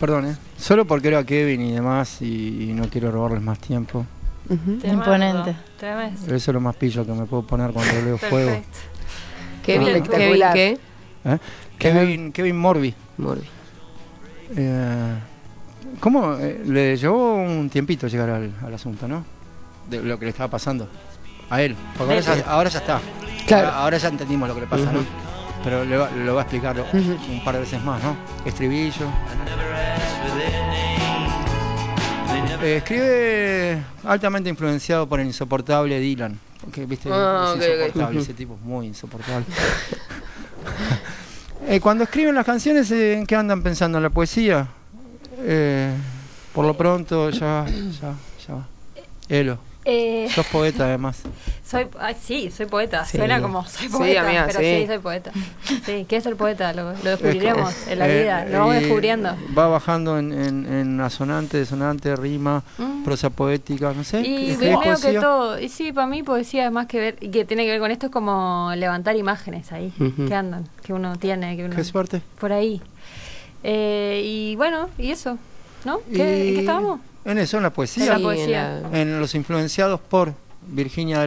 Perdón, solo porque era Kevin y demás y no quiero robarles más tiempo. Imponente. Tremendo. Eso es lo más pillo que me puedo poner cuando leo Fuego. Kevin, ¿qué? Kevin Morby. ¿Cómo? Le llevó un tiempito llegar al asunto, ¿no? De lo que le estaba pasando a él. Porque ahora ya está. Claro. Ahora ya entendimos lo que le pasa, ¿no? Pero lo va a explicar un par de veces más, ¿no? Estribillo. Escribe altamente influenciado por el insoportable Dylan. Porque, viste, es insoportable, ese tipo es muy insoportable. Cuando escriben las canciones, ¿en qué andan pensando? ¿En la poesía? Por lo pronto, ya va. Elo. Sos poeta, además. Soy poeta. Sí. Suena como soy poeta, amiga, pero sí, soy poeta. Sí, ¿qué es el poeta? Lo descubriremos en la vida, lo vamos descubriendo. Va bajando en asonante, desonante, rima, prosa poética, no sé. Y veo que todo, y sí, para mí poesía es más que ver, y que tiene que ver con esto, es como levantar imágenes ahí, que andan, que uno tiene, que uno... Qué suerte. Por ahí. Y bueno, y eso, ¿no? ¿Qué estábamos? En eso, en la poesía. En la poesía. En los influenciados por Virginia